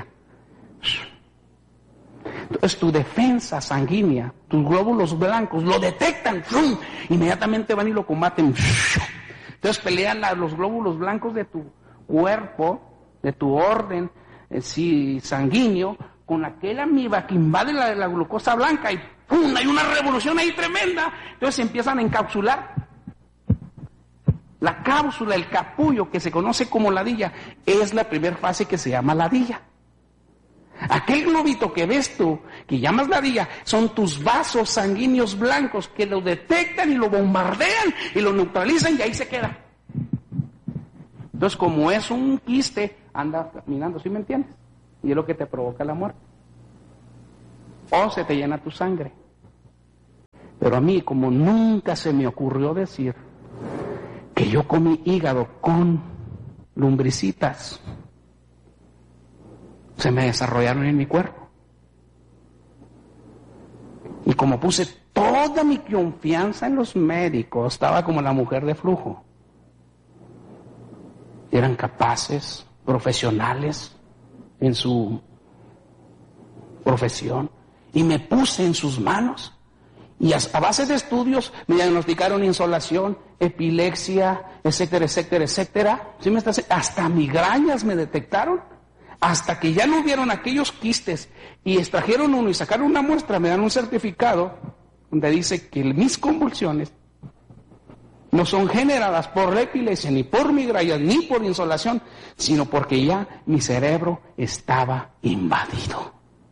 Entonces tu defensa sanguínea, tus glóbulos blancos lo detectan, inmediatamente van y lo combaten. Entonces pelean los glóbulos blancos de tu cuerpo, de tu orden sanguíneo, con aquella amiba que invade la glucosa blanca y ¡pum!, hay una revolución ahí tremenda. Entonces se empiezan a encapsular. La cápsula, el capullo, que se conoce como ladilla, es la primera fase que se llama ladilla. Aquel globito que ves tú, que llamas ladilla, son tus vasos sanguíneos blancos que lo detectan y lo bombardean y lo neutralizan y ahí se queda. Entonces, como es un quiste, anda caminando, ¿sí me entiendes? Y es lo que te provoca la muerte. O se te llena tu sangre. Pero a mí, como nunca se me ocurrió decir que yo comí hígado con lumbricitas, se me desarrollaron en mi cuerpo. Y como puse toda mi confianza en los médicos, estaba como la mujer de flujo. Eran capaces, profesionales en su profesión, y me puse en sus manos. Y a base de estudios me diagnosticaron insolación, epilepsia, etcétera, etcétera, etcétera. ¿Sí me estás? Hasta migrañas me detectaron. Hasta que ya no vieron aquellos quistes y extrajeron uno y sacaron una muestra, me dan un certificado donde dice que mis convulsiones no son generadas por la epilepsia, ni por migrañas, ni por insolación, sino porque ya mi cerebro estaba invadido.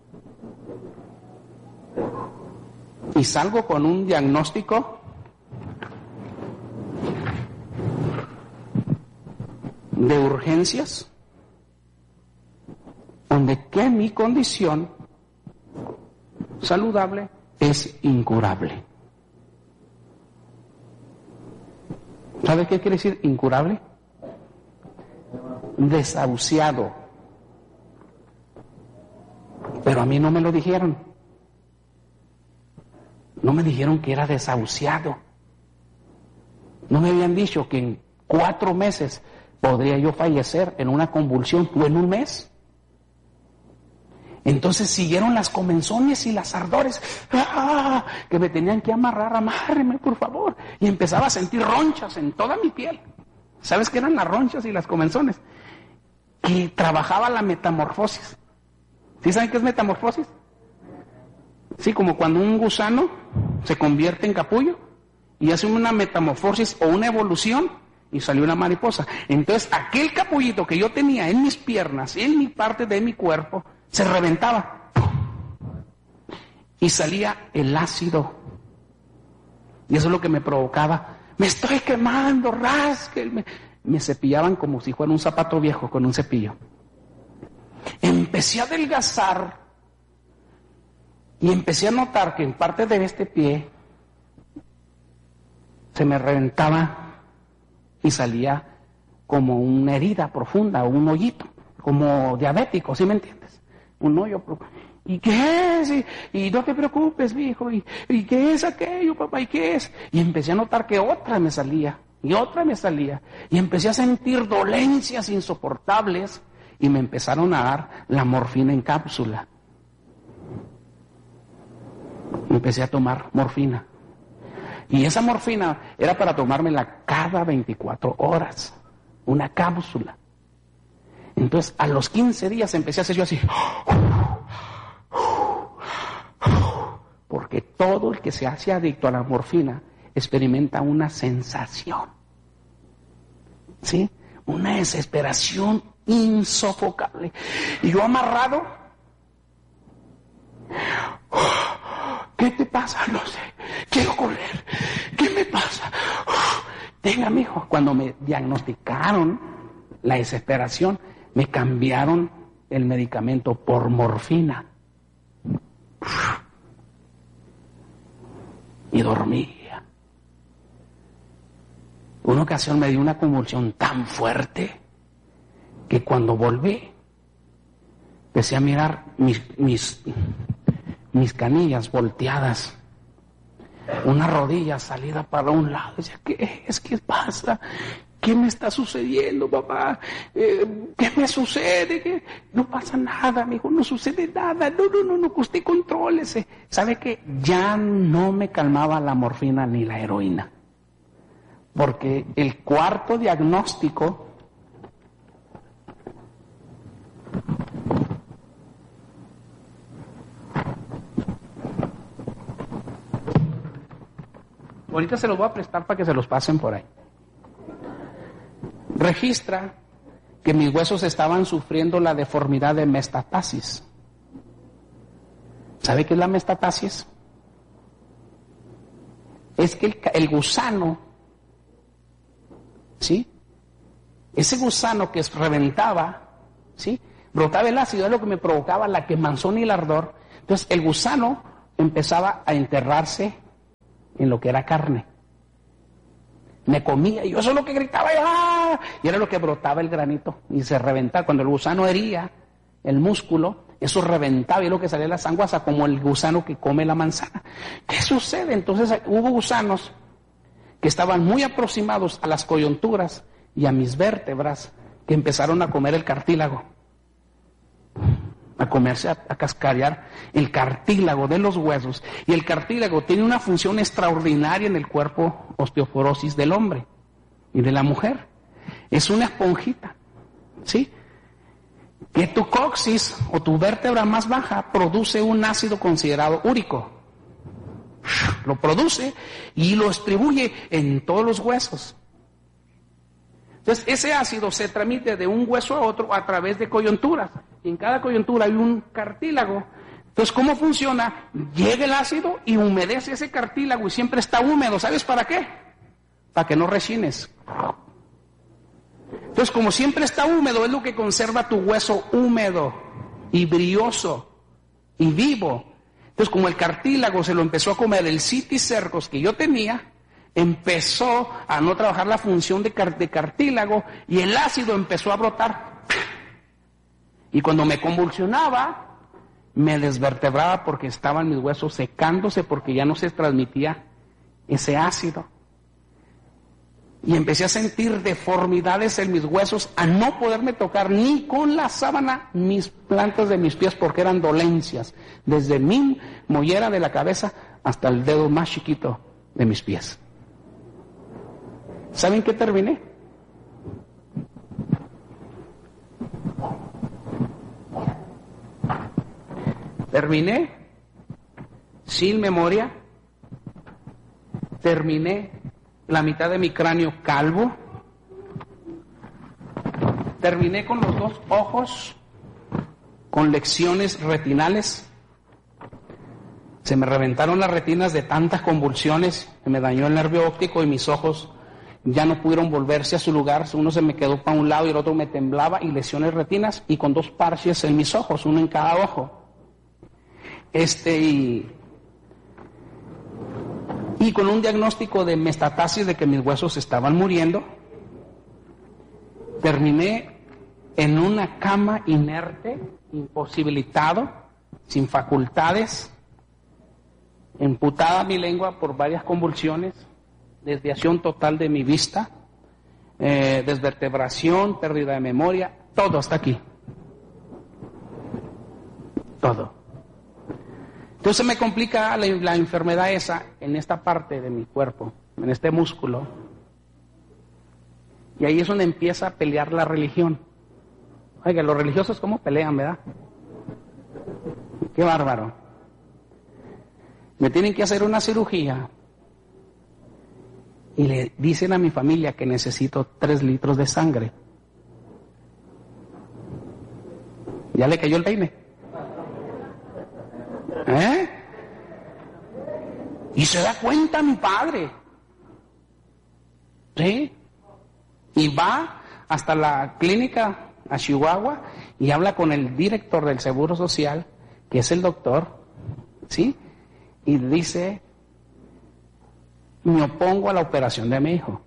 Y salgo con un diagnóstico de urgencias, donde que mi condición saludable es incurable. ¿Sabe qué quiere decir incurable? Desahuciado. Pero a mí no me lo dijeron. No me dijeron que era desahuciado. No me habían dicho que en 4 meses podría yo fallecer en una convulsión o en un mes. Entonces siguieron las comenzones y las ardores, ¡ah!, que me tenían que amarrar, amárreme por favor. Y empezaba a sentir ronchas en toda mi piel. ¿Sabes qué eran las ronchas y las comenzones? Que trabajaba la metamorfosis. ¿Sí saben qué es metamorfosis? Sí, como cuando un gusano se convierte en capullo y hace una metamorfosis o una evolución y salió una mariposa. Entonces aquel capullito que yo tenía en mis piernas, en mi parte de mi cuerpo, se reventaba y salía el ácido, y eso es lo que me provocaba, me estoy quemando, rásquenme. Me cepillaban como si fuera un zapato viejo con un cepillo. Empecé a adelgazar y empecé a notar que en parte de este pie se me reventaba y salía como una herida profunda, un hoyito, como diabético, ¿sí me entiendes? Un hoyo. ¿Y qué es? Y no te preocupes, mijo. ¿Y qué es aquello, papá? ¿Y qué es? Y empecé a notar que otra me salía, y otra me salía. Y empecé a sentir dolencias insoportables, y me empezaron a dar la morfina en cápsula. Empecé a tomar morfina. Y esa morfina era para tomármela cada 24 horas, una cápsula. Entonces, a los 15 días empecé a hacer yo así. Porque todo el que se hace adicto a la morfina experimenta una sensación, ¿sí? Una desesperación insofocable. Y yo amarrado. ¿Qué te pasa? No sé. Quiero correr. ¿Qué me pasa? Tenga, mijo. Cuando me diagnosticaron la desesperación, me cambiaron el medicamento por morfina. Y dormía. Una ocasión me dio una convulsión tan fuerte que cuando volví empecé a mirar mis canillas volteadas, una rodilla salida para un lado. Decía, ¿qué es? ¿Qué pasa? ¿Qué me está sucediendo, papá? ¿Qué me sucede? ¿Qué? No pasa nada, amigo, no sucede nada. No, que usted contrólese. ¿Sabe qué? Ya no me calmaba la morfina ni la heroína. Porque el cuarto diagnóstico ahorita se los voy a prestar para que se los pasen por ahí. Registra que mis huesos estaban sufriendo la deformidad de mestatasis. ¿Sabe qué es la mestatasis? Es que el gusano, ¿sí?, ese gusano que reventaba, ¿sí? Brotaba el ácido, es lo que me provocaba la quemazón y el ardor. Entonces el gusano empezaba a enterrarse en lo que era carne. Me comía y yo eso es lo que gritaba, ¡ah! Y era lo que brotaba el granito y se reventaba. Cuando el gusano hería el músculo, eso reventaba y es lo que salía de la sanguaza, como el gusano que come la manzana. ¿Qué sucede? Entonces hubo gusanos que estaban muy aproximados a las coyunturas y a mis vértebras, que empezaron a comer el cartílago, a comerse, a cascarear el cartílago de los huesos. Y el cartílago tiene una función extraordinaria en el cuerpo osteoporosis del hombre y de la mujer. Es una esponjita, ¿sí? Que tu coxis o tu vértebra más baja produce un ácido considerado úrico. Lo produce y lo distribuye en todos los huesos. Entonces ese ácido se transmite de un hueso a otro a través de coyunturas. Y en cada coyuntura hay un cartílago. Entonces, ¿cómo funciona? Llega el ácido y humedece ese cartílago y siempre está húmedo. ¿Sabes para qué? Para que no rechines. Entonces, como siempre está húmedo, es lo que conserva tu hueso húmedo y brilloso y vivo. Entonces, como el cartílago se lo empezó a comer el citicercos que yo tenía, empezó a no trabajar la función de cartílago y el ácido empezó a brotar. Y cuando me convulsionaba, me desvertebraba porque estaban mis huesos secándose porque ya no se transmitía ese ácido. Y empecé a sentir deformidades en mis huesos, a no poderme tocar ni con la sábana mis plantas de mis pies porque eran dolencias, desde mi mollera de la cabeza hasta el dedo más chiquito de mis pies. ¿Saben qué terminé? Terminé sin memoria, terminé la mitad de mi cráneo calvo, terminé con los dos ojos con lecciones retinales, se me reventaron las retinas de tantas convulsiones, se me dañó el nervio óptico y mis ojos ya no pudieron volverse a su lugar, uno se me quedó para un lado y el otro me temblaba y lesiones retinas y con dos parches en mis ojos, uno en cada ojo. Y con un diagnóstico de mestatasis de que mis huesos estaban muriendo, terminé en una cama inerte, imposibilitado, sin facultades, amputada mi lengua por varias convulsiones, desviación total de mi vista, desvertebración, pérdida de memoria, todo hasta aquí. Todo. Entonces me complica la enfermedad esa en esta parte de mi cuerpo, en este músculo. Y ahí es donde empieza a pelear la religión. Oiga, los religiosos cómo pelean, ¿verdad? Qué bárbaro. Me tienen que hacer una cirugía y le dicen a mi familia que necesito 3 litros de sangre. ¿Ya le cayó el peine? Y se da cuenta mi padre, ¿sí? Y va hasta la clínica a Chihuahua y habla con el director del Seguro Social, que es el doctor, ¿sí? Y dice, me opongo a la operación de mi hijo.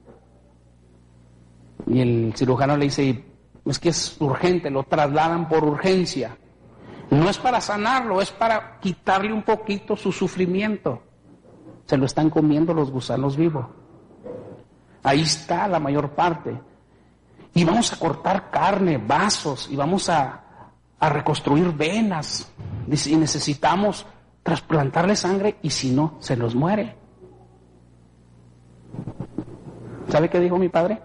Y el cirujano le dice, es que es urgente, lo trasladan por urgencia. No es para sanarlo, es para quitarle un poquito su sufrimiento. Se lo están comiendo los gusanos vivos. Ahí está la mayor parte. Y vamos a cortar carne, vasos, y vamos a reconstruir venas. Y necesitamos trasplantarle sangre, y si no, se los muere. ¿Sabe qué dijo mi padre?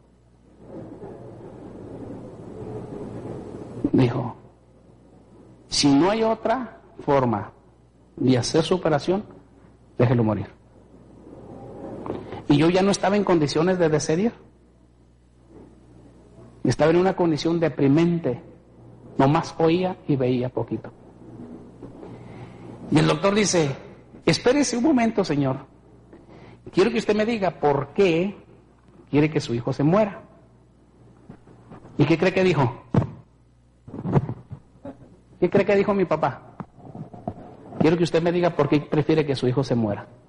Dijo, si no hay otra forma de hacer su operación, déjelo morir. Y yo ya no estaba en condiciones de decidir. Estaba en una condición deprimente. Nomás oía y veía poquito. Y el doctor dice, espérese un momento, señor. Quiero que usted me diga por qué quiere que su hijo se muera. ¿Y qué cree que dijo? ¿Qué cree que dijo mi papá? Quiero que usted me diga por qué prefiere que su hijo se muera.